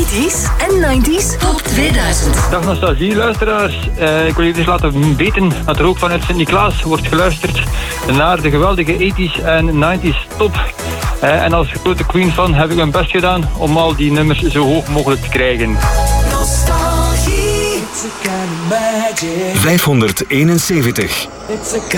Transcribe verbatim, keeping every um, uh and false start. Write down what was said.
eighties en nineties Top tweeduizend. Dag nostalgie-luisteraars. Uh, ik wil jullie dus laten weten dat er ook vanuit Sint-Niklaas wordt geluisterd naar de geweldige eighties en nineties top. Uh, en als grote Queen-fan heb ik mijn best gedaan om al die nummers zo hoog mogelijk te krijgen. vijfhonderdeenenzeventig.